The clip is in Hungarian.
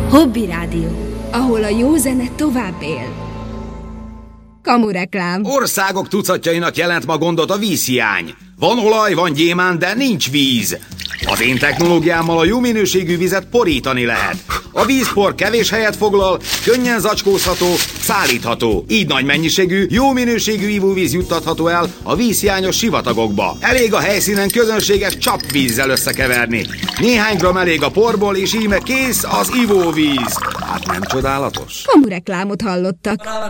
Hobby Rádió, ahol a jó zene tovább él. Kamureklám. Országok tucatjainak jelent ma gondot a vízhiány. Van olaj, van gyémánt, de nincs víz. Az én technológiámmal a jó minőségű vizet porítani lehet. A vízpor kevés helyet foglal, könnyen zacskózható, szállítható. Így nagy mennyiségű, jó minőségű ivóvíz juttatható el a vízhiányos sivatagokba. Elég a helyszínen közönséges csapvízzel összekeverni. Néhány gram elég a porból, és íme kész az ivóvíz. Hát nem csodálatos? Kamureklámot hallottak.